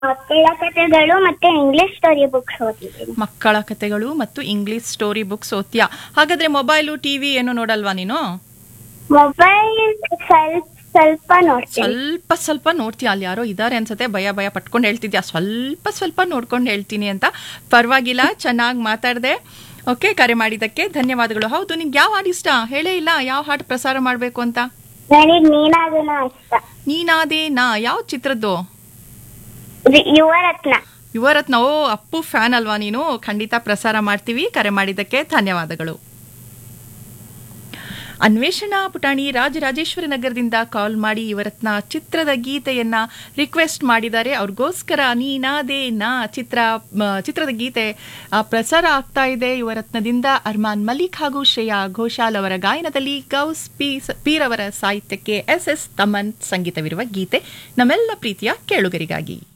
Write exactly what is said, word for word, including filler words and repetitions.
ಮಕ್ಕಳ ಕಥೆಗಳು ಮತ್ತೆ ಇಂಗ್ಲಿಷ್ ಸ್ಟೋರಿ ಬುಕ್ಸ್ ಓದಿದ್ದೀನಿ. ಮಕ್ಕಳ ಕಥೆಗಳು ಮತ್ತು ಇಂಗ್ಲಿಷ್ ಸ್ಟೋರಿ ಬುಕ್ಸ್ ಓದ್ತೀಯಾ? ಹಾಗಾದ್ರೆ ಮೊಬೈಲು ಟಿವಿ ಏನು ನೋಡಲ್ವಾ ನೀನು? ಮೊಬೈಲ್ ಸ್ವಲ್ಪ ಸ್ವಲ್ಪ ನೋಡ್ತೀನಿ. ಸ್ವಲ್ಪ ಸ್ವಲ್ಪ ನೋಡ್ತೀಯ? ಅಲ್ಲಿ ಯಾರೋ ಇದಾರೆ ಅನ್ಸತ್ತೆ, ಭಯ ಭಯ ಪಟ್ಕೊಂಡು ಹೇಳ್ತಿದ್ಯಾ ಸ್ವಲ್ಪ ಸ್ವಲ್ಪ ನೋಡ್ಕೊಂಡು ಹೇಳ್ತೀನಿ ಅಂತ. ಪರವಾಗಿಲ್ಲ, ಚೆನ್ನಾಗಿ ಮಾತಾಡ್ದೆ. ಓಕೆ, ಕರೆ ಮಾಡಿದ್ದಕ್ಕೆ ಧನ್ಯವಾದಗಳು. ಹೌದು, ನಿಂಗೆ ಯಾವ ಹಾಡು ಇಷ್ಟ ಹೇಳೇ ಇಲ್ಲ, ಯಾವ ಹಾಡು ಪ್ರಸಾರ ಮಾಡಬೇಕು ಅಂತ? ನನಗೆ ನೀನಾದೇನ ಇಷ್ಟ. ನೀನಾದೇ ನಾ ಯಾವ ಚಿತ್ರದ್ದು? ಯುವರತ್ನ. ಯುವರತ್ನ. ಓ, ಅಪ್ಪು ಫ್ಯಾನ್ ಅಲ್ವಾ ನೀನು? ಖಂಡಿತ ಪ್ರಸಾರ ಮಾಡ್ತೀವಿ. ಕರೆ ಮಾಡಿದ್ದಕ್ಕೆ ಧನ್ಯವಾದಗಳು. ಅನ್ವೇಷಣಾ ಪುಟಾಣಿ ರಾಜರಾಜೇಶ್ವರಿ ನಗರದಿಂದ ಕಾಲ್ ಮಾಡಿ ಯುವರತ್ನ ಚಿತ್ರದ ಗೀತೆಯನ್ನ ರಿಕ್ವೆಸ್ಟ್ ಮಾಡಿದ್ದಾರೆ. ಅವ್ರಿಗೋಸ್ಕರ ನೀನಾದೇ ನಾ ಚಿತ್ರ ಚಿತ್ರದ ಗೀತೆ ಪ್ರಸಾರ ಆಗ್ತಾ ಇದೆ. ಯುವರತ್ನದಿಂದ ಅರ್ಮಾನ್ ಮಲಿಕ್ ಹಾಗೂ ಶ್ರೇಯಾ ಘೋಷಾಲ್ ಅವರ ಗಾಯನದಲ್ಲಿ ಗೌಸ್ ಪಿ ಪೀರ್ ಅವರ ಸಾಹಿತ್ಯಕ್ಕೆ ಎಸ್ ಎಸ್ ತಮನ್ ಸಂಗೀತವಿರುವ ಗೀತೆ ನಮ್ಮೆಲ್ಲ ಪ್ರೀತಿಯ ಕೇಳುಗರಿಗಾಗಿ.